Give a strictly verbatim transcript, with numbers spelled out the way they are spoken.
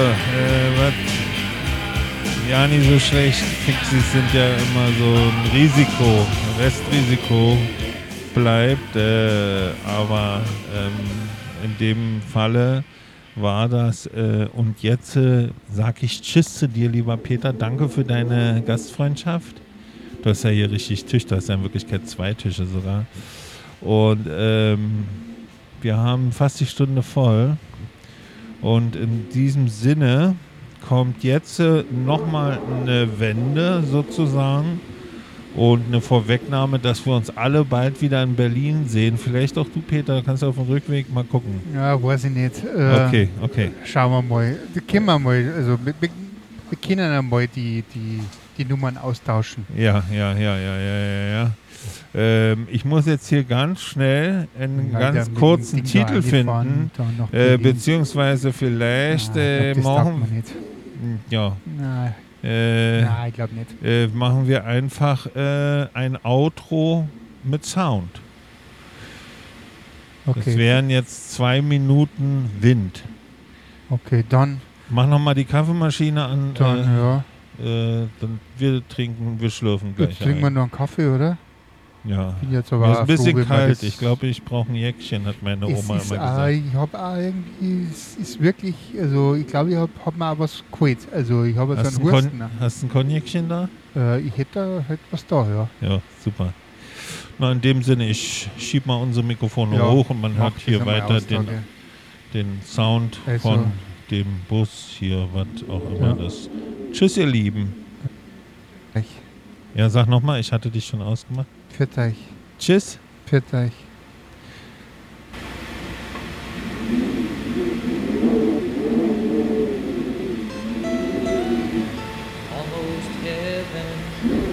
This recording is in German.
Äh, was ja nicht so schlecht. Fixis sind ja immer so ein Risiko, ein Restrisiko bleibt, äh, aber ähm, in dem Falle war das äh, und jetzt äh, sag ich Tschüss zu dir, lieber Peter, danke für deine Gastfreundschaft. Du hast ja hier richtig Tisch, du hast ja in Wirklichkeit zwei Tische sogar und ähm, wir haben fast die Stunde voll und in diesem Sinne kommt jetzt äh, nochmal eine Wende sozusagen und eine Vorwegnahme, dass wir uns alle bald wieder in Berlin sehen. Vielleicht auch du, Peter, kannst du auf dem Rückweg mal gucken. Ja, weiß ich nicht. Äh, Okay, okay. Schauen wir mal. Da können wir mal, also wir, wir, wir können ja mal die, die, die Nummern austauschen. Ja, ja, ja, ja, ja, ja, ja. Ähm, ich muss jetzt hier ganz schnell einen Weil ganz der mit kurzen dem Ding da Titel reingefahren, finden, da nach äh, Berlin. beziehungsweise vielleicht Ah, ich äh, glaub, das taugt machen, man nicht. ja, Nein, äh, nein, ich glaube nicht. äh, machen wir einfach äh, ein Outro mit Sound. Das Okay, wären jetzt zwei Minuten Wind. okay, dann, Mach nochmal die Kaffeemaschine an. dann äh, ja. äh, dann wir trinken, wir schlürfen Jetzt gleich trinken wir ein. noch einen Kaffee, oder? Ja. Bin jetzt Mir aber ist ein auch froh, bisschen wenn wir kalt. das- Ich glaube, ich brauche ein Jäckchen, hat meine Es Oma ist immer auch, gesagt. ich habe auch irgendwie, es ist wirklich, also ich glaube, ich habe hab mir auch was geholt. Also ich habe jetzt Hast einen du ein, Husten. Kon- hast du ein Konjäckchen da? Äh, ich hätte da halt was da, ja. Ja, super. Na, in dem Sinne, ich schieb mal unsere Mikrofone Ja, hoch und man mach hört das hier einmal weiter aus, den, danke. den Sound Also. von dem Bus hier, was auch immer Ja. das. Tschüss, ihr Lieben. Ich, Ja, sag nochmal, ich hatte dich schon ausgemacht. Pfiat euch, Tschüss. pfiat euch. Almost heaven.